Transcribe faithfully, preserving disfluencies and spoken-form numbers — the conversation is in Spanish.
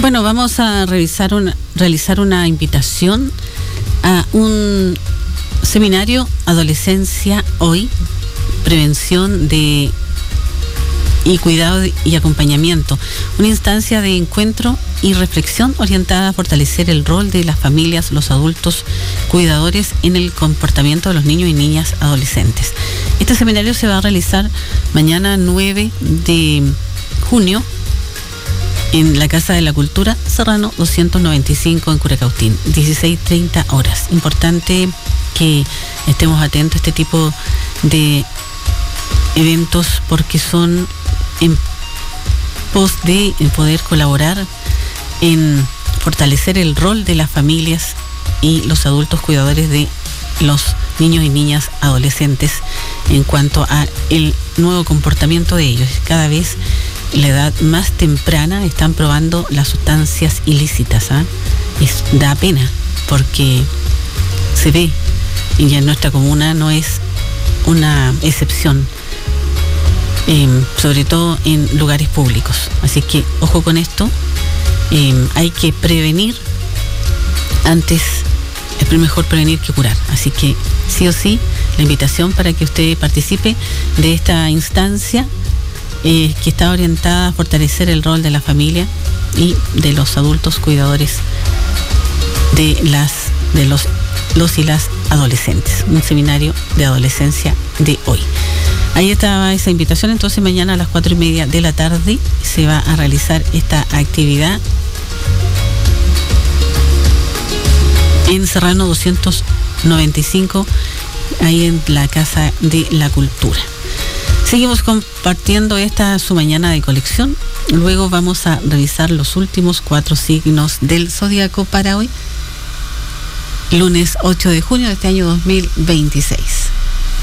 Bueno, vamos a revisar una, realizar una invitación a un seminario Adolescencia Hoy, prevención de y cuidado y acompañamiento, una instancia de encuentro y reflexión orientada a fortalecer el rol de las familias, los adultos cuidadores en el comportamiento de los niños y niñas adolescentes. Este seminario se va a realizar mañana nueve de junio en la Casa de la Cultura, Serrano doscientos noventa y cinco en Curacautín, dieciséis treinta horas. Importante que estemos atentos a este tipo de eventos porque son en pos de poder colaborar en fortalecer el rol de las familias y los adultos cuidadores de los niños y niñas adolescentes en cuanto a el nuevo comportamiento de ellos. Cada vez en la edad más temprana están probando las sustancias ilícitas. ¿eh? Es, da pena porque se ve, y ya en nuestra comuna no es una excepción. Eh, sobre todo en lugares públicos. Así que ojo con esto, eh, hay que prevenir antes, es mejor prevenir que curar. Así que sí o sí, la invitación para que usted participe de esta instancia eh, que está orientada a fortalecer el rol de la familia y de los adultos cuidadores de las de los, los y las adolescentes. Un seminario de adolescencia de hoy. Ahí estaba esa invitación. Entonces mañana a las cuatro y media de la tarde se va a realizar esta actividad en Serrano doscientos noventa y cinco, ahí en la Casa de la Cultura. Seguimos compartiendo esta su mañana de colección. Luego vamos a revisar los últimos cuatro signos del zodiaco para hoy, lunes ocho de junio de este año dos mil veintiséis.